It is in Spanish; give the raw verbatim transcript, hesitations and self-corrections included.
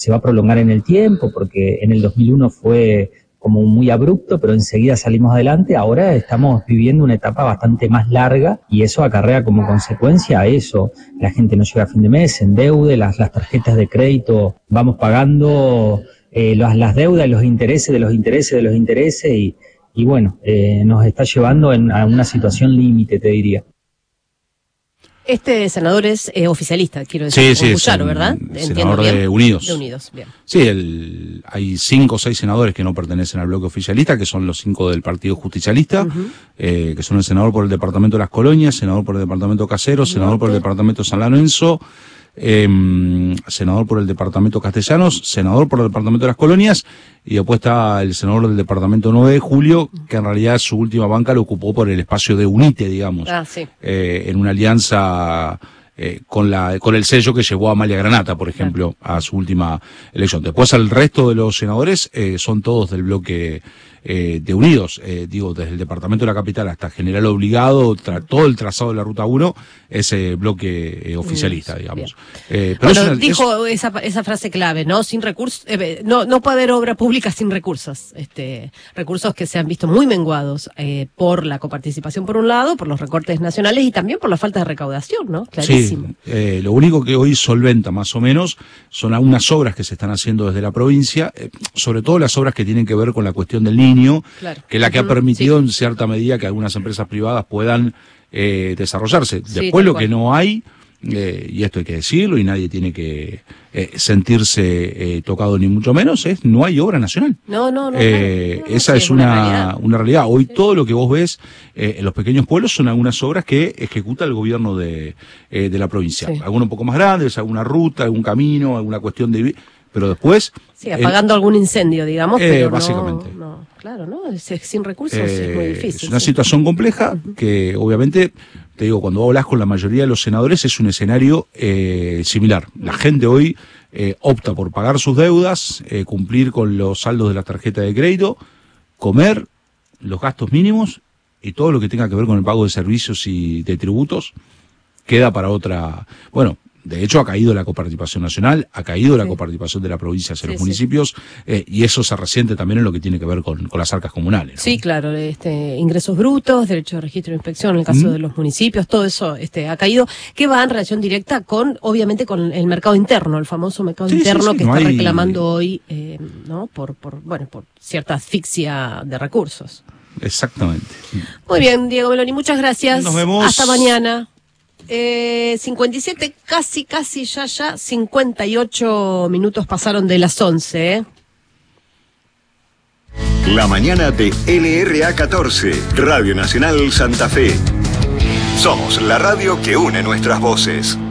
se va a prolongar en el tiempo, porque en el dos mil uno fue como muy abrupto, pero enseguida salimos adelante. Ahora estamos viviendo una etapa bastante más larga y eso acarrea como consecuencia a eso. La gente no llega a fin de mes, se endeude, las, las tarjetas de crédito vamos pagando eh, las, las deudas, los intereses de los intereses de los intereses y, y bueno, eh, nos está llevando en, a una situación límite, te diría. Este senador es eh, oficialista, quiero decir, sí, sí, Bullaro, es ¿verdad? Senador de Unidos. De Unidos, bien. Sí, el, hay cinco o seis senadores que no pertenecen al bloque oficialista, que son los cinco del Partido Justicialista, uh-huh. eh, que son el senador por el departamento de Las Colonias, senador por el departamento Caseros, uh-huh. senador por el departamento de San Lorenzo, eh, senador por el departamento Castellanos, senador por el departamento de Las Colonias, y después está el senador del departamento nueve de Julio, que en realidad su última banca lo ocupó por el espacio de UNITE, digamos, ah, sí. eh, en una alianza eh, con la con el sello que llevó a Amalia Granata, por ejemplo, a su última elección. Después el resto de los senadores eh, son todos del bloque eh, de Unidos, eh, digo, desde el departamento de la capital hasta General Obligado, tra- todo el trazado de la Ruta uno, ese bloque eh, oficialista, digamos. Eh, pero bueno, es una, dijo es... esa esa frase clave, ¿no? Sin recursos, eh, no no puede haber obra pública sin recursos, este recursos que se han visto muy menguados eh, por la coparticipación por un lado, por los recortes nacionales y también por la falta de recaudación, ¿no? Clarísimo. Sí, eh, lo único que hoy solventa más o menos son algunas obras que se están haciendo desde la provincia, eh, sobre todo las obras que tienen que ver con la cuestión del niño, claro. que es la que ha permitido sí. en cierta medida que algunas empresas privadas puedan eh, desarrollarse. Sí, después lo cual. que no hay, eh, y esto hay que decirlo y nadie tiene que eh, sentirse eh, tocado ni mucho menos, es no hay obra nacional. No, no, no. Eh, claro. no, no esa sí, es, es una, una realidad. una realidad. Hoy sí. todo lo que vos ves eh, en los pequeños pueblos son algunas obras que ejecuta el gobierno de, eh, de la provincia. Sí. Algunos un poco más grandes, alguna ruta, algún camino, alguna cuestión de... Pero después... Sí, apagando eh, algún incendio, digamos, eh, pero básicamente. No, no, claro, ¿no? Es, sin recursos eh, es muy difícil. Es una sí. situación compleja uh-huh. que, obviamente, te digo, cuando hablas con la mayoría de los senadores es un escenario eh, similar. La gente hoy eh, opta por pagar sus deudas, eh, cumplir con los saldos de la tarjeta de crédito, comer los gastos mínimos y todo lo que tenga que ver con el pago de servicios y de tributos queda para otra... Bueno, de hecho ha caído la coparticipación nacional, ha caído sí. la coparticipación de la provincia hacia sí, los municipios sí. eh, y eso se resiente también en lo que tiene que ver con, con las arcas comunales, ¿no? Sí, claro, este ingresos brutos, derecho de registro de inspección en el caso mm. de los municipios, todo eso este ha caído, que va en relación directa con, obviamente, con el mercado interno, el famoso mercado sí, interno sí, sí, que no está hay... reclamando hoy, eh, ¿no? Por, por, bueno, por cierta asfixia de recursos. Exactamente. Muy bien, Diego Meloni, muchas gracias. Nos vemos. Hasta mañana. Eh, cincuenta y siete, casi, casi, ya, ya, cincuenta y ocho minutos pasaron de las once, ¿eh? La mañana de L R A catorce, Radio Nacional Santa Fe. Somos la radio que une nuestras voces.